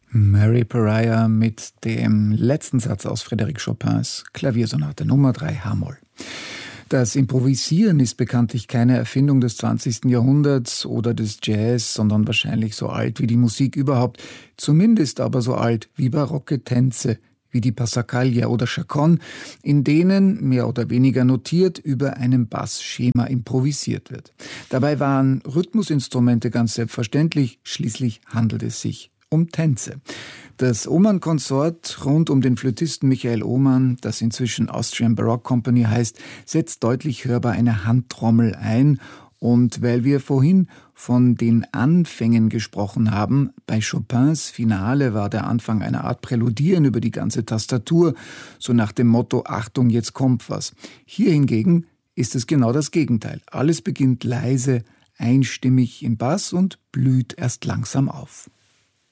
Mary Pariah mit dem letzten Satz aus Frédéric Chopins Klaviersonate Nummer 3 h-Moll. Das Improvisieren ist bekanntlich keine Erfindung des 20. Jahrhunderts oder des Jazz, sondern wahrscheinlich so alt wie die Musik überhaupt, zumindest aber so alt wie barocke Tänze, wie die Passacaglia oder Chaconne, in denen, mehr oder weniger notiert, über einem Bassschema improvisiert wird. Dabei waren Rhythmusinstrumente ganz selbstverständlich, schließlich handelt es sich um Tänze. Das Oman-Konsort rund um den Flötisten Michael Oman, das inzwischen Austrian Baroque Company heißt, setzt deutlich hörbar eine Handtrommel ein. Und weil wir vorhin von den Anfängen gesprochen haben, bei Chopins Finale war der Anfang eine Art Präludieren über die ganze Tastatur, so nach dem Motto »Achtung, jetzt kommt was«. Hier hingegen ist es genau das Gegenteil. Alles beginnt leise, einstimmig im Bass und blüht erst langsam auf.